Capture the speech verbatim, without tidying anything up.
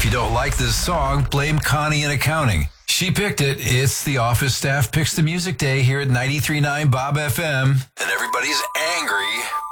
you don't like this song, blame Connie in accounting. She picked it. It's the office staff picks the music day here at ninety-three point nine Bob F M. And everybody's angry